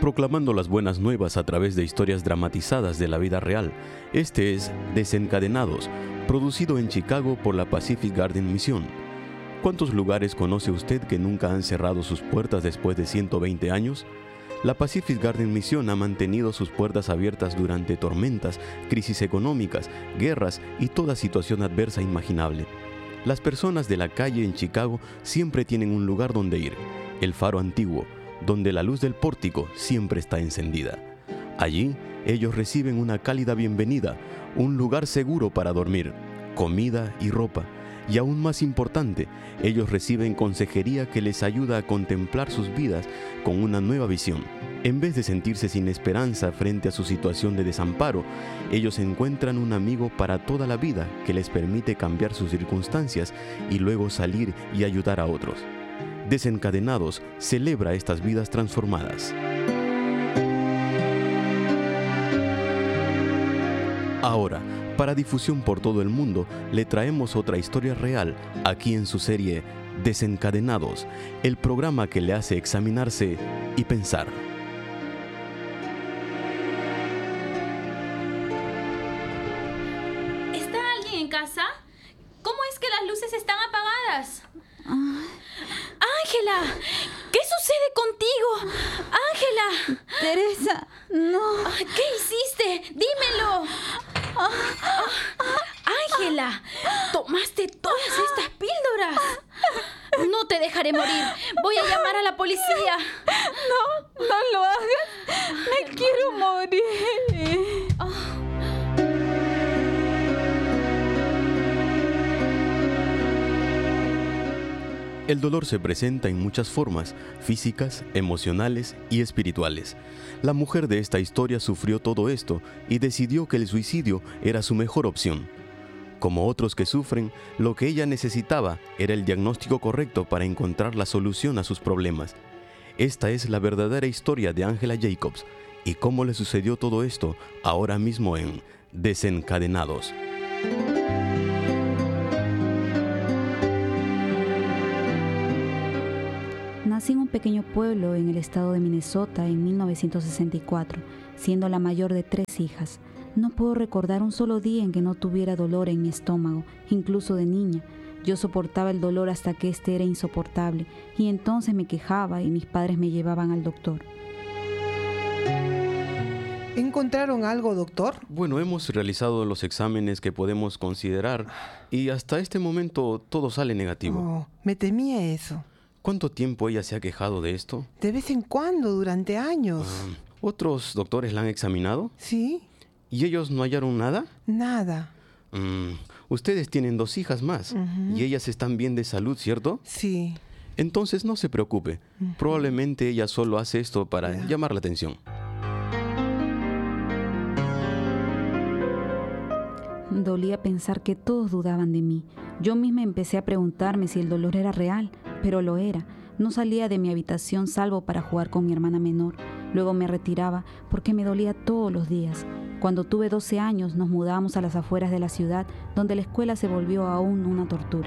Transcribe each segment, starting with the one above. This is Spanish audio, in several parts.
Proclamando las buenas nuevas a través de historias dramatizadas de la vida real. Este es Desencadenados, producido en Chicago por la Pacific Garden Mission. ¿Cuántos lugares conoce usted que nunca han cerrado sus puertas después de 120 años? La Pacific Garden Mission ha mantenido sus puertas abiertas durante tormentas, crisis económicas, guerras y toda situación adversa imaginable. Las personas de la calle en Chicago siempre tienen un lugar donde ir, el faro antiguo, donde la luz del pórtico siempre está encendida. Allí, ellos reciben una cálida bienvenida, un lugar seguro para dormir, comida y ropa. Y aún más importante, ellos reciben consejería que les ayuda a contemplar sus vidas con una nueva visión. En vez de sentirse sin esperanza frente a su situación de desamparo, ellos encuentran un amigo para toda la vida que les permite cambiar sus circunstancias y luego salir y ayudar a otros. Desencadenados celebra estas vidas transformadas. Ahora, para difusión por todo el mundo, le traemos otra historia real aquí en su serie Desencadenados, el programa que le hace examinarse y pensar. ¿Está alguien en casa? ¿Cómo es que las luces están apagadas? ¡Ángela! ¿Qué sucede contigo? ¡Ángela! Teresa, no. ¿Qué hiciste? ¡Dímelo! ¡Ángela! ¿Tomaste todas estas píldoras? No te dejaré morir. Voy a llamar a la policía. No lo hagas. Me quiero morir. El dolor se presenta en muchas formas, físicas, emocionales y espirituales. La mujer de esta historia sufrió todo esto y decidió que el suicidio era su mejor opción. Como otros que sufren, lo que ella necesitaba era el diagnóstico correcto para encontrar la solución a sus problemas. Esta es la verdadera historia de Ángela Jacobs y cómo le sucedió todo esto ahora mismo en Desencadenados. Nací en un pequeño pueblo en el estado de Minnesota en 1964, siendo la mayor de 3 hijas. No puedo recordar un solo día en que no tuviera dolor en mi estómago, incluso de niña. Yo soportaba el dolor hasta que este era insoportable, y entonces me quejaba y mis padres me llevaban al doctor. ¿Encontraron algo, doctor? Bueno, hemos realizado los exámenes que podemos considerar y hasta este momento todo sale negativo. Oh, me temía eso. ¿Cuánto tiempo ella se ha quejado de esto? De vez en cuando, durante años. ¿Otros doctores la han examinado? ¿Sí? ¿Y ellos no hallaron nada? Nada. Ustedes tienen 2 hijas más y ellas están bien de salud, ¿cierto? Sí. Entonces no se preocupe. Probablemente ella solo hace esto para llamar la atención. Dolía pensar que todos dudaban de mí. Yo misma empecé a preguntarme si el dolor era real, pero lo era. No salía de mi habitación salvo para jugar con mi hermana menor. Luego me retiraba porque me dolía todos los días. Cuando tuve 12 años nos mudamos a las afueras de la ciudad, donde la escuela se volvió aún una tortura.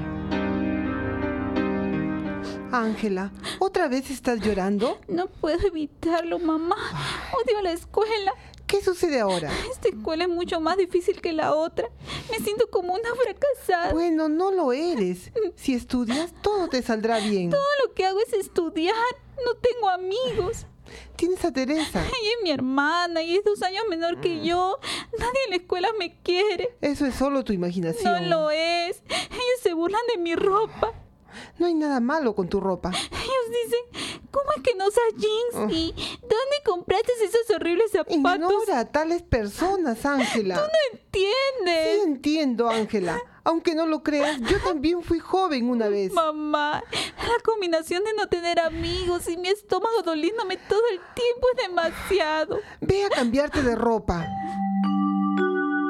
Ángela, ¿otra vez estás llorando? No puedo evitarlo, mamá. Odio la escuela. ¿Qué sucede ahora? Esta escuela es mucho más difícil que la otra. Me siento como una fracasada. Bueno, no lo eres. Si estudias, todo te saldrá bien. Todo lo que hago es estudiar. No tengo amigos. Tienes a Teresa. Ella es mi hermana y es 2 años menor que yo. Nadie en la escuela me quiere. Eso es solo tu imaginación. No lo es. Ellos se burlan de mi ropa. No hay nada malo con tu ropa. Ellos dicen, ¿cómo es que no usas jeans? ¿Y dónde compraste esos horribles zapatos? Ignora a tales personas, Ángela. Tú no entiendes. Sí entiendo, Ángela. Aunque no lo creas, yo también fui joven una vez. Mamá, la combinación de no tener amigos y mi estómago doliéndome todo el tiempo es demasiado. Ve a cambiarte de ropa.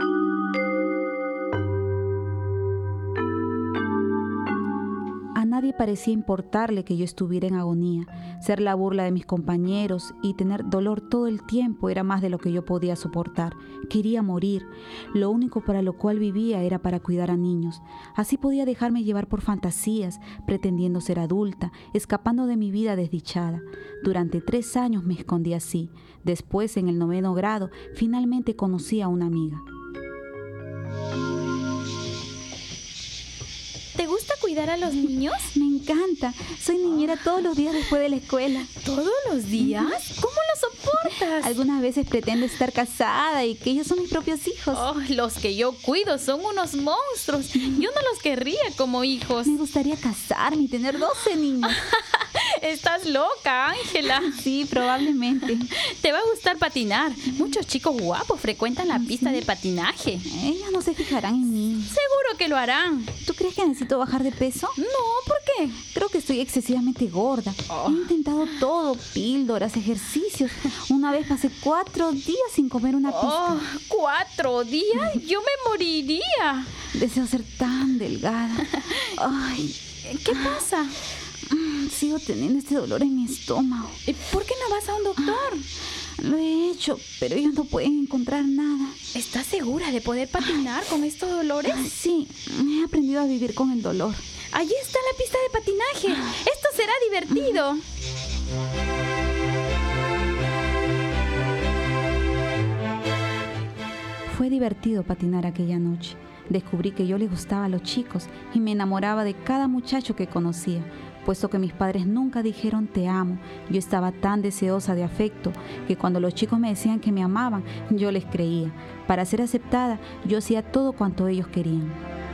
A nadie parecía importarle que yo estuviera en agonía. Ser la burla de mis compañeros y tener dolor todo el tiempo era más de lo que yo podía soportar. Quería morir. Lo único para lo cual vivía era para cuidar a niños. Así podía dejarme llevar por fantasías, pretendiendo ser adulta, escapando de mi vida desdichada. Durante 3 años me escondí así. Después, en el 9º grado, finalmente conocí a una amiga. ¿Te gusta cuidar a los niños? Me encanta. Soy niñera todos los días después de la escuela. ¿Todos los días? ¿Cómo lo soportas? Algunas veces pretendo estar casada y que ellos son mis propios hijos. Oh, los que yo cuido son unos monstruos. Yo no los querría como hijos. Me gustaría casarme y tener 12 niños. Estás loca, Ángela. Sí, probablemente. Te va a gustar patinar. Muchos chicos guapos frecuentan la pista de patinaje. Ellos no se fijarán en mí. Seguro que lo harán. ¿Tú crees que necesito bajar de peso? No, ¿por qué? Creo que estoy excesivamente gorda. He intentado todo, píldoras, ejercicios. Una vez pasé 4 días sin comer una pizca. 4 días. Yo me moriría. Deseo ser tan delgada. Ay, ¿Qué pasa? Sigo teniendo este dolor en mi estómago. ¿Por qué no vas a un doctor? Lo he hecho, pero ellos no pueden encontrar nada. ¿Estás segura de poder patinar con estos dolores? Sí, he aprendido a vivir con el dolor. Allí está la pista de patinaje. Esto será divertido. Fue divertido patinar aquella noche. Descubrí que yo le gustaba a los chicos y me enamoraba de cada muchacho que conocía. Puesto que mis padres nunca dijeron te amo, yo estaba tan deseosa de afecto que cuando los chicos me decían que me amaban, yo les creía. Para ser aceptada, yo hacía todo cuanto ellos querían.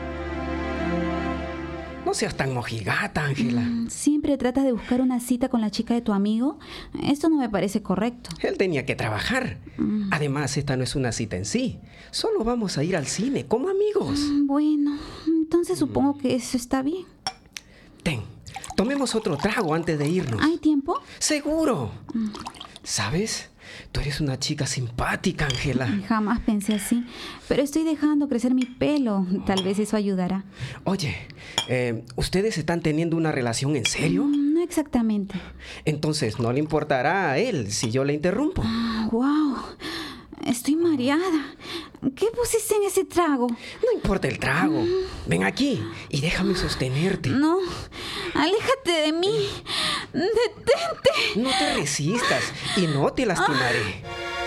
No seas tan mojigata, Ángela. ¿Siempre tratas de buscar una cita con la chica de tu amigo? Esto no me parece correcto. Él tenía que trabajar. Además, esta no es una cita en sí. Solo vamos a ir al cine como amigos. Bueno, entonces supongo que eso está bien. Ten, tomemos otro trago antes de irnos. ¿Hay tiempo? ¡Seguro! ¿Sabes? Tú eres una chica simpática, Ángela. Jamás pensé así, pero estoy dejando crecer mi pelo. Tal vez eso ayudará. Oye, ¿ustedes están teniendo una relación en serio? No exactamente. Entonces, ¿no le importará a él si yo le interrumpo? ¡Wow! Estoy mareada. ¿Qué pusiste en ese trago? No importa el trago. Ven aquí y déjame sostenerte. No, aléjate de mí. Detente. No te resistas y no te lastimaré.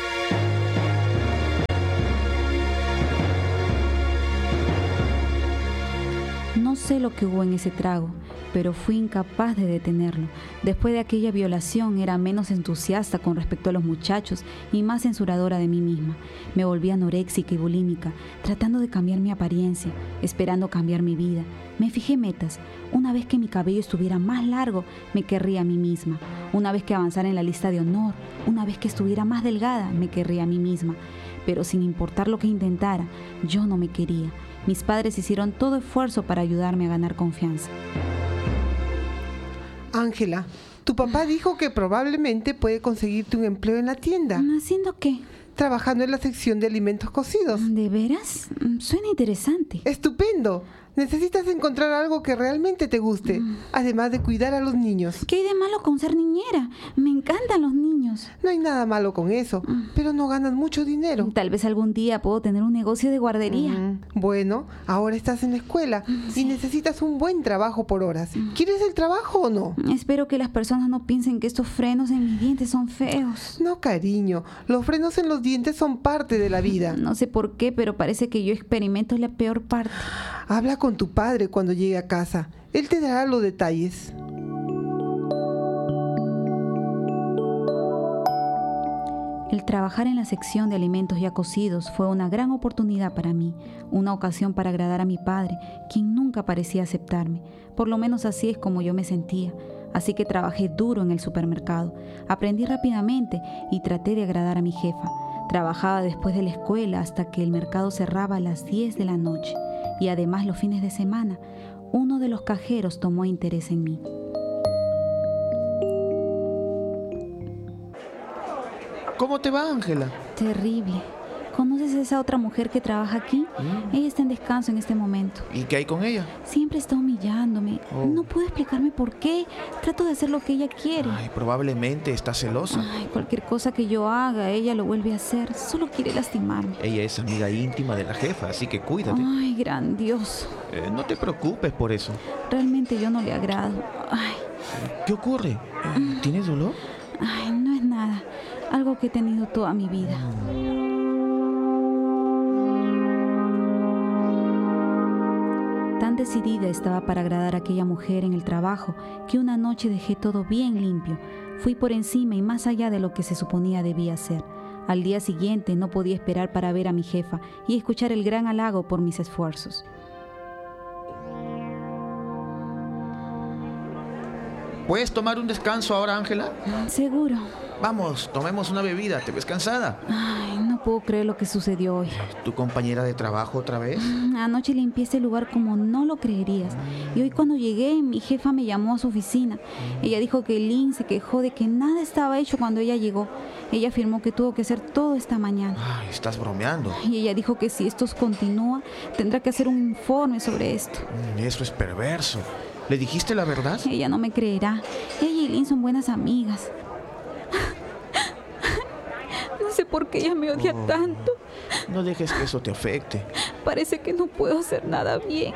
No sé lo que hubo en ese trago, pero fui incapaz de detenerlo. Después de aquella violación era menos entusiasta con respecto a los muchachos y más censuradora de mí misma. Me volví anoréxica y bulímica, tratando de cambiar mi apariencia, esperando cambiar mi vida. Me fijé metas. Una vez que mi cabello estuviera más largo, me querría a mí misma. Una vez que avanzara en la lista de honor, una vez que estuviera más delgada, me querría a mí misma. Pero sin importar lo que intentara, yo no me quería. Mis padres hicieron todo esfuerzo para ayudarme a ganar confianza. Ángela, tu papá dijo que probablemente puede conseguirte un empleo en la tienda, ¿Haciendo qué? trabajando en la sección de alimentos cocidos. ¿De veras? Suena interesante. ¡Estupendo! Necesitas encontrar algo que realmente te guste, además de cuidar a los niños. ¿Qué hay de malo con ser niñera? Me encantan los niños. No hay nada malo con eso, pero no ganas mucho dinero. Tal vez algún día puedo tener un negocio de guardería. Bueno, ahora estás en la escuela y necesitas un buen trabajo por horas. ¿Quieres el trabajo o no? Espero que las personas no piensen que estos frenos en mis dientes son feos. No, cariño, los frenos en los dientes son parte de la vida. No sé por qué, pero parece que yo experimento la peor parte. Habla con tu padre cuando llegue a casa. Él te dará los detalles. El trabajar en la sección de alimentos ya cocidos fue una gran oportunidad para mí, una ocasión para agradar a mi padre, quien nunca parecía aceptarme. Por lo menos así es como yo me sentía. Así que trabajé duro en el supermercado. Aprendí rápidamente y traté de agradar a mi jefa. Trabajaba después de la escuela hasta que el mercado cerraba a las 10 de la noche. Y además los fines de semana, uno de los cajeros tomó interés en mí. ¿Cómo te va, Ángela? Terrible. ¿Conoces a esa otra mujer que trabaja aquí? Ella está en descanso en este momento. ¿Y qué hay con ella? Siempre está humillándome. Oh. No puedo explicarme por qué. Trato de hacer lo que ella quiere. Ay, probablemente está celosa. Ay, cualquier cosa que yo haga, ella lo vuelve a hacer. Solo quiere lastimarme. Ella es amiga íntima de la jefa, así que cuídate. Ay, grandioso. No te preocupes por eso. Realmente yo no le agrado. Ay, ¿Qué ocurre? ¿Tienes dolor? ay, no es nada. Algo que he tenido toda mi vida. Tan decidida estaba para agradar a aquella mujer en el trabajo que una noche dejé todo bien limpio. Fui por encima y más allá de lo que se suponía debía hacer. Al día siguiente no podía esperar para ver a mi jefa y escuchar el gran halago por mis esfuerzos. ¿Puedes tomar un descanso ahora, Ángela? Seguro. Vamos, tomemos una bebida. ¿Te ves cansada? Ay, no puedo creer lo que sucedió hoy. ¿Tu compañera de trabajo otra vez? Anoche limpié este lugar como no lo creerías. Y hoy cuando llegué, mi jefa me llamó a su oficina. Ella dijo que Lynn se quejó de que nada estaba hecho cuando ella llegó. Ella afirmó que tuvo que hacer todo esta mañana. Ay, estás bromeando. Y ella dijo que si esto continúa, tendrá que hacer un informe sobre esto. Eso es perverso. ¿Le dijiste la verdad? Ella no me creerá. Ella y Lynn son buenas amigas. No sé por qué ella me odia tanto. No dejes que eso te afecte. Parece que no puedo hacer nada bien.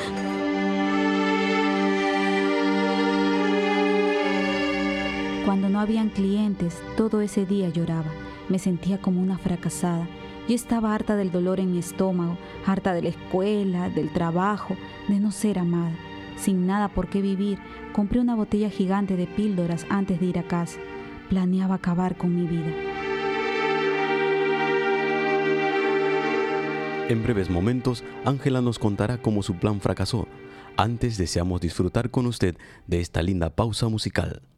Cuando no habían clientes, todo ese día lloraba. Me sentía como una fracasada. Yo estaba harta del dolor en mi estómago, harta de la escuela, del trabajo, de no ser amada. Sin nada por qué vivir, compré una botella gigante de píldoras antes de ir a casa. Planeaba acabar con mi vida. En breves momentos, Ángela nos contará cómo su plan fracasó. Antes deseamos disfrutar con usted de esta linda pausa musical.